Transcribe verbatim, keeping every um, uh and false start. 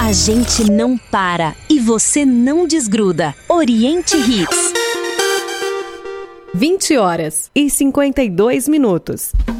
A gente não para e você não desgruda. Oriente Hits. vinte horas e cinquenta e dois minutos.